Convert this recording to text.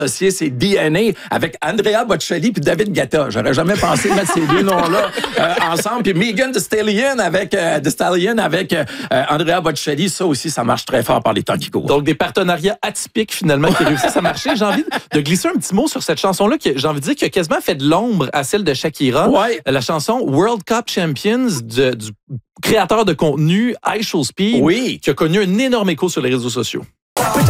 associer ses DNA avec Andrea Bocelli puis David Guetta. J'aurais jamais pensé mettre ces deux noms-là ensemble. Puis Megan Thee Stallion avec Andrea Bocelli, ça aussi, ça marche très fort par les temps qui courent. Donc, des partenariats atypiques, finalement, qui réussissent à marcher. J'ai envie de glisser un petit mot sur cette chanson-là, j'ai envie de dire, qui a quasiment fait de l'ombre à celle de Shakira. Ouais. La chanson World Cup Champions du créateur de contenu iShowSpeed, oui, qui a connu un énorme écho sur les réseaux sociaux.